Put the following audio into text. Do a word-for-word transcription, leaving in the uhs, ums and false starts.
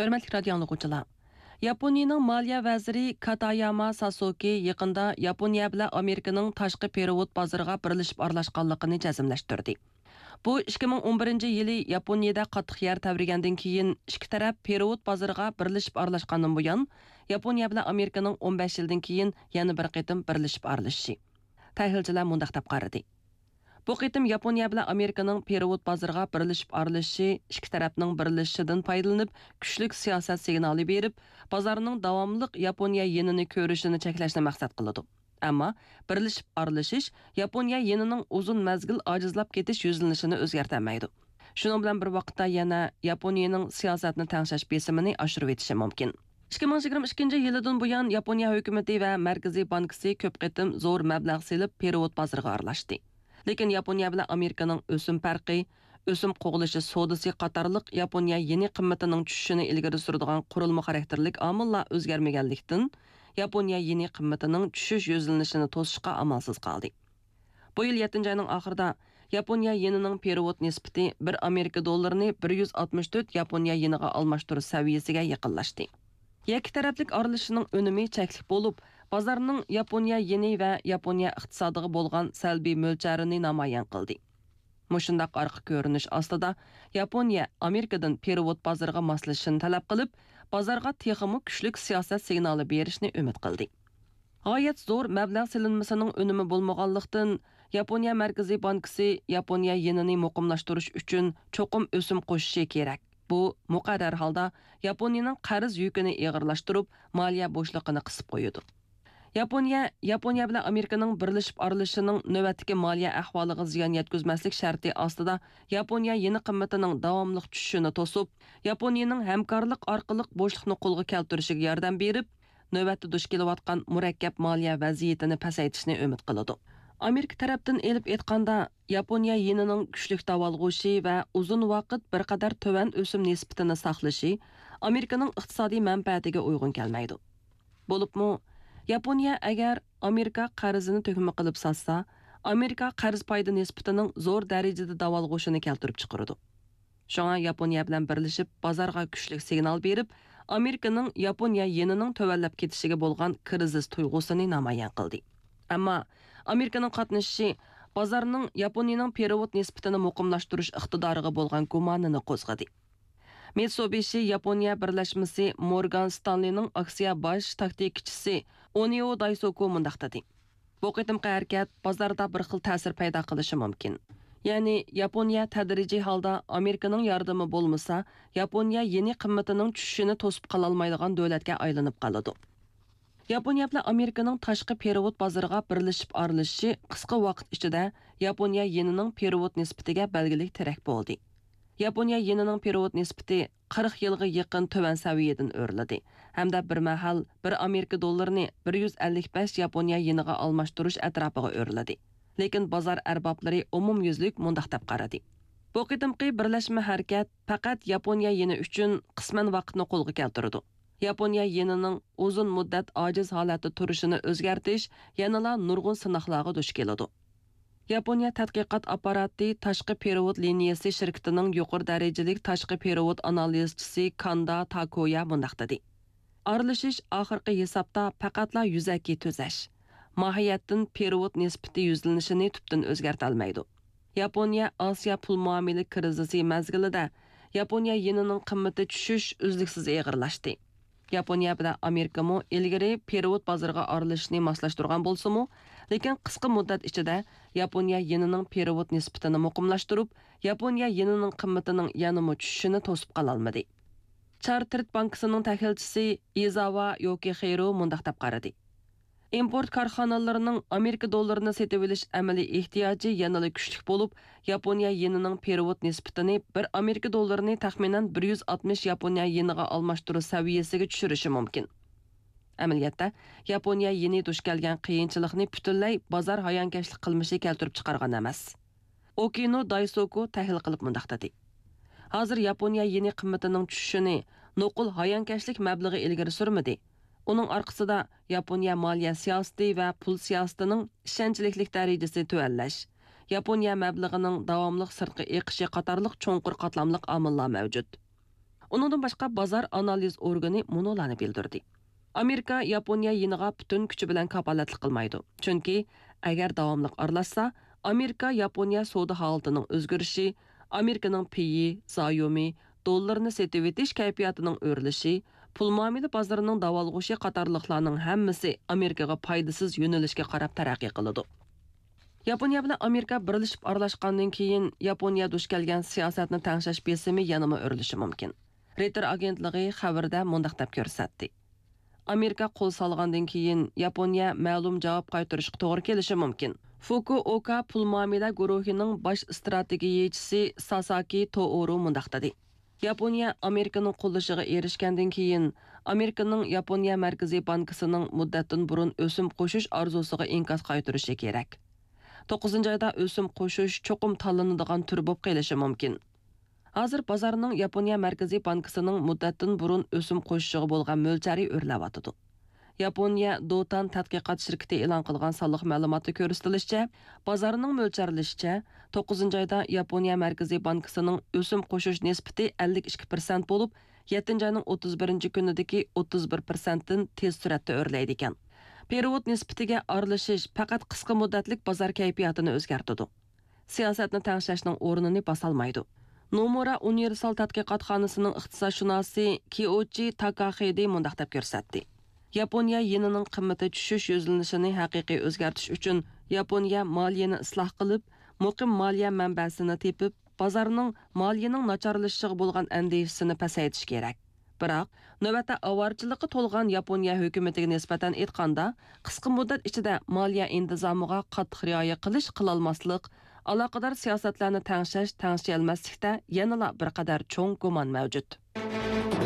Hörmətli radio dinləyicilər. Yaponiyaning moliya vaziri Katayama Sasuke yaqında Yaponiya bilan Amerikaning tashqi perevod bozoriga birlashib aralashganligini jazmlashtirdi. Bu ikki ming o'n birinchi yili Yaponiyada qattiq yer tavrigandan keyin ikki taraf perevod bozoriga birlashib aralashgandan buyon Yaponiya bilan Amerikaning o'n besh yildan keyin yana bir qitim birlashib aralashishi. Tahlilchilar mundaq deb qaradi. Bu qitim Yaponiya bilan Amerikaning perevod bozoriga birlashib aralashishi ikki tarafning birlashishidan foydalanib kuchlik siyosat signali berib, bozorning davomliq Yaponiya yenini ko'rishini cheklashni maqsad qiladi. Ammo birlashib aralashish Yaponiya yenining uzun mazgil ojizlab ketish yuzlanishini o'zgartirmaydi. Shuning bilan bir vaqtda yana Yaponiyaning siyosatni tangshash besimini oshirib etishi mumkin. ikki ming yigirma ikkinchi yildan buyon Yaponiya hukumati va Markaziy bankisi ko'p qitim zo'r mablag' selib perevod bozoriga aralashdi. Lekin Yaponiya bilan Amerikaning o'sim farqi, o'sim qo'g'ilishi sodasi qatorliq Yaponiya yeni qimmatining tushishini ilgari suradigan qurilma xarakterlik omillar o'zgarmaganlikdan Yaponiya yeni qimmatining tushish yuzlanishini to'sishga amalsiz qoldi. Bu yil yettinchi oyning oxirida Yaponiya yenining perevod nisbati bir Amerika dollarini bir yuz oltmish to'rt Yaponiya yeniga almashtirish saviyasiga yaqinlashdi. Ikki taraflik aralashishining unumi cheklik bo'lib, bozorning Yaponiya yeni va Yaponiya iqtisodiga bo'lgan salbiy mo'lcharini namoyon qildi. Mushundaq orqa ko'rinish ostida Yaponiya Amerikadan perevod bozoriga moslashishni talab qilib, bozorga texmi kuchlik siyosat signali berishni umid qildi. G'oyat zo'r mablag' silinmasining unumi bo'lmaganlikdan Yaponiya Markaziy bankisi Yaponiya yenini muqimlashtirish uchun cho'qim o'sim qo'shishi kerak. Bu muqarrar holda Yaponiyaning qarz yukini og'irlashtirib, moliya bo'shlig'ini qisib qo'yadi. Yaponiya Yaponiya bilan Amerikaning birlashib aralashishining navbatdagi moliya ahvoliga ziyon yetkazmaslik sharti ostida Yaponiya yeni qimmatining davomli tushishini to'sib, Yaponiyaning hamkorlik orqali bo'shliqni qo'lga keltirishiga yordam berib, navbatda duch kelayotgan murakkab moliya vaziyatini pasaytirishni umid qiladi. Amerika tarafdan elib aytganda, Yaponiya yenining kuchlik davolg'ushi va uzun vaqt bir qadar to'van o'sim nisbatini saqlashi Amerikaning iqtisodiy manfaatiga uyg'un kelmaydi. Bo'libmi, Yaponiya agar Amerika qarzini to'kma qilib satsa, Amerika qarz foyda nisbatining zo'r darajada davolg'ushini keltirib chiqaradi. Shunga Yaponiya bilan birlashib bozorga kuchlik signal berib, Amerikaning Yaponiya yenining tövallab ketishiga bo'lgan krizis tuyg'usini namoyon qildi. Ammo Amerikaning qatnashishi bozorning Yaponiyaning perevod nisbatini muqimlashtirish iqtidoriga bo'lgan gumonini qo'zg'adi. Mitsubishi Yaponiya birlashmasi Morgan Stanley'ning aksiya bosh taktikchisi Onio Daisoku mundaq dedi. Bu qitimqi harakat bozorda bir xil ta'sir paydo qilishi mumkin. Ya'ni Yaponiya tadrijiy holda Amerikaning yordami bo'lmasa, Yaponiya yeni qimmatining tushishini to'sib qala olmaydigan davlatga aylanib qoladi. Yaponiya bilan Amerikaning tashqi perevod bozoriga birlashib aralashishi qisqa vaqt ichida Yaponiya yenining perevod nisbatiga belgilik tirak bo'ldi. Yaponiya yenining perevod nisbati qirq yilga yaqin to'van saviyadan o'rladi. Hamda bir mahal bir Amerika dollarini bir yuz ellik besh Yaponiya yeniga almashtirish atrofiga o'rladi. Lekin bozor arboblari umumyuzlik mundaq deb qaradi. Bu qitimqi birlashma harakat faqat Yaponiya yeni uchun qisman vaqtni qo'lga keltirdi. Yaponiya yenining uzun muddat ojiz holatda turishini o'zgartirish yanala nurg'un sinoqlarga duch keladi. Yaponiya tadqiqot apparati tashqi perevod liniyasi shirkatining yuqori darajalik tashqi perevod analizchisi Kanda Takoya mundaq dedi. Aralashish oxirgi hisobda faqatla yuzaki to'zash. Mohiyatdan perevod nisbati yuzlanishini tubdan o'zgarta olmaydi. Yaponiya Osiyo pul muomala krizisi mazgilida Yaponiya yenining qimmati tushish uzluksiz og'irlashdi. Yaponiya bilan Amerika mo ilgari perevod bozoriga aralashishni moslashtirgan bo'lsa-mu, lekin qisqa muddat ichida Yaponiya yenining perevod nisbatini muqimlashtirib, Yaponiya yenining qimmatining yanama tushishini to'sib qala olmadi. Chartered bankasining tahlilchisi Izawa Yokihiro mundaq deb qaradi. Import korxonalarining Amerika dollarini sotib olish amaliy ehtiyoji yanada kuchli bo'lib, Yaponiya yenining perevod nisbatini bir Amerika dollarini taxminan bir yuz oltmish Yaponiya yeniga almashtirish saviyasiga tushirishi mumkin. Amaliyotda Yaponiya yeni duch kelgan qiyinchilikni butunlay bozor hayonkashlik qilmishi keltirib chiqargan emas. Okino Daisoku tahlil qilib mundaq dedi. Hozir Yaponiya yeni qimmatining tushishini nuqul hayonkashlik mablag'i ilgari surmadi. Onun arkasında Yaponiya maliya siyosati va pul siyosatining ishonchlilik darajasi tuvallash, Yaponiya mablag'ining davomli sirtqi eqishi qatorliq cho'nqur qatlamliq omillar mavjud. Uningdan boshqa bozor analiz organi munolarni bildirdi. Amerika Yaponiya yiniga butun kuchi bilan kapolatlik qilmaydi. Chunki agar davomli aralashsa, Amerika Yaponiya savdo holatining o'zgarishi, Amerikaning piyi, zayomi, dollarni setib etish kayfiyatining o'rilishi, pul muomala bozorining davolg'ishi qatorliqlarning hammasi Amerikaga foydasiz yo'nalishga qarab taraqqiy qiladi. Yaponiya bilan Amerika birlashib aralashgandan keyin Yaponiya duch kelgan siyosatni tangshash besimi yanama o'rilishi mumkin. Reuters agentligi xabarda mundaq deb ko'rsatdi. Amerika qo'l solgandan keyin Yaponiya ma'lum javob qaytarishga to'g'ri kelishi mumkin. Fukuoka pul muomala guruhining bosh strategiyachisi Sasaki Tooro mundaq dedi. Yaponiya Amerikaning qo'llashiga erishgandan keyin Amerikaning Yaponiya Markaziy bankisining muddatdan burun o'sim qo'shish orzusiga inkas qaytarishi kerak. to'qqizinchi oyda o'sim qo'shish cho'qim tanlanadigan tur bo'lib qolishi mumkin. Hozir bozorning Yaponiya Markaziy bankisining muddatdan burun o'sim qo'shishiga bo'lgan mo'ljari o'rlayotdi. Yaponiya Dotan tadqiqot shirkati e'lon qilgan sonliq ma'lumotda ko'rsatilishicha, bozorning mo'ljallashicha to'qqizinchi oyda Yaponiya Markaziy bankisining o'sim qo'shish nisbati ellik ikki foiz bo'lib, yettinchi oyning o'ttiz birinchi kunidagi o'ttiz bir foizdan tez suratda o'rlaydi ekan. Perevod nisbatiga aralashish faqat qisqa muddatlik bozor kayfiyatini o'zgartirdi. Siyosatni tanglashning o'rnini bosolmaydi. Nomura Universal tadqiqotxonasining iqtisodshunosi Kyoichi Takahide mundaq deb ko'rsatdi. Yaponiya yenining qimmati tushish yo'zlanishini haqiqiy o'zgartirish uchun Yaponiya moliyani isloh qilib, muqim moliya manbasini tepib, bozorning moliyaning nacharlashishiga bo'lgan andishisini pasaytirish kerak. Biroq, navbatda avorchilikqa to'lgan Yaponiya hukumatiga nisbatan aytganda, qisqa muddat ichida moliya intizomiga qattiq rioya qilish qilolmaslik, aloqador siyosatlarni tangshash, tangshay olmaslikda yanada bir qadar cho'ng gumon mavjud.